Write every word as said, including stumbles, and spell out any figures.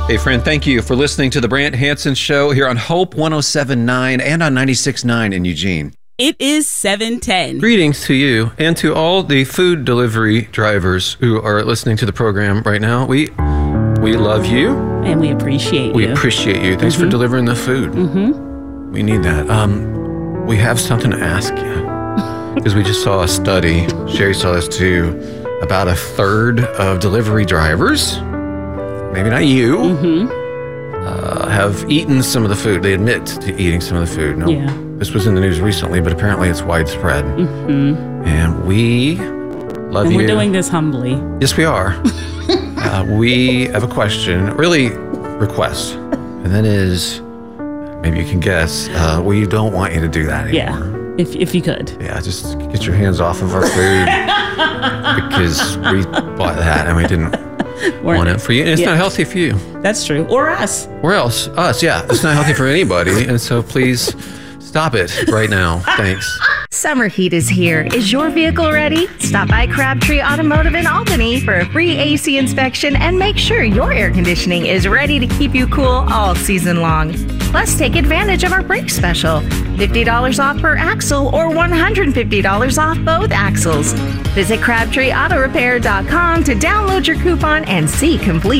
Hey, friend, thank you for listening to the Brant Hansen Show here on Hope one oh seven point nine and on ninety-six point nine in Eugene. It is seven ten. Greetings to you and to all the food delivery drivers who are listening to the program right now. We we love you. And we appreciate we you. We appreciate you. Thanks mm-hmm. for delivering the food. Mm-hmm. We need that. Um, we have something to ask you because we just saw a study. Sherry saw this too. About a third of delivery drivers, maybe not you, mm-hmm. uh, have eaten some of the food. They admit to eating some of the food. No, yeah. This was in the news recently, but apparently it's widespread. Mm-hmm. And we love and you. We're doing this humbly. Yes, we are. uh, we have a question, really request, and that is, maybe you can guess, uh, we don't want you to do that anymore. Yeah. If if you could. Yeah, just get your hands off of our food because we bought that and we didn't Weren't want it it for you. And it's yeah. not healthy for you. That's true. Or us. Or else. Us, yeah. It's not healthy for anybody. And so please stop it right now. Thanks. Summer heat is here. Is your vehicle ready? Stop by Crabtree Automotive in Albany for a free A C inspection and make sure your air conditioning is ready to keep you cool all season long. Plus, take advantage of our brake special. fifty dollars off per axle or one hundred fifty dollars off both axles. Visit crabtree auto repair dot com to download your coupon and see complete